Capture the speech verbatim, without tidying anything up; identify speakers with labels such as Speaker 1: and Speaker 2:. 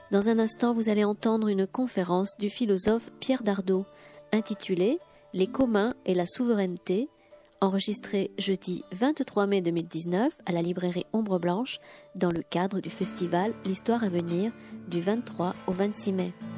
Speaker 1: Dans un instant, vous allez entendre une conférence du philosophe Pierre Dardot intitulée « Les communs et la souveraineté », enregistrée jeudi vingt-trois mai deux mille dix-neuf à la librairie Ombre Blanche dans le cadre du festival L'Histoire à venir du vingt-trois au vingt-six mai.